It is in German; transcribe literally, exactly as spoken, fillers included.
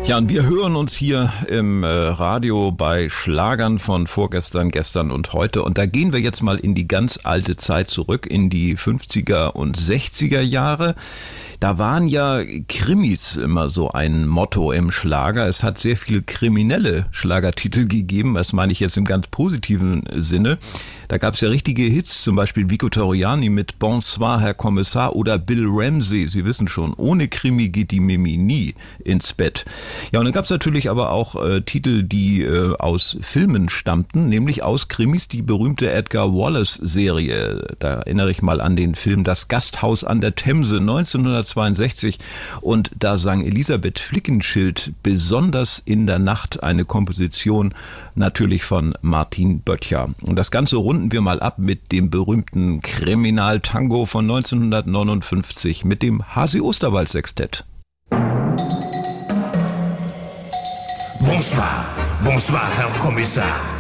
Ja, und wir hören uns hier im äh, Radio bei Schlagern von vorgestern, gestern und heute. Und da gehen wir jetzt mal in die ganz alte Zeit zurück, in die fünfziger und sechziger Jahre. Da waren ja Krimis immer so ein Motto im Schlager. Es hat sehr viel kriminelle Schlagertitel gegeben, das meine ich jetzt im ganz positiven Sinne. Da gab es ja richtige Hits, zum Beispiel Vico Torriani mit Bonsoir, Herr Kommissar, oder Bill Ramsey, Sie wissen schon, ohne Krimi geht die Mimi nie ins Bett. Ja, und dann gab es natürlich aber auch äh, Titel, die äh, aus Filmen stammten, nämlich aus Krimis, die berühmte Edgar Wallace-Serie. Da erinnere ich mal an den Film Das Gasthaus an der Themse neunzehnhundertzweiundsechzig, und da sang Elisabeth Flickenschild besonders in der Nacht, eine Komposition natürlich von Martin Böttcher. Und das Ganze runden wir mal ab mit dem berühmten Kriminaltango von neunzehnhundertneunundfünfzig mit dem Hasi-Osterwald-Sextett. Bonsoir, bonsoir, Herr Kommissar.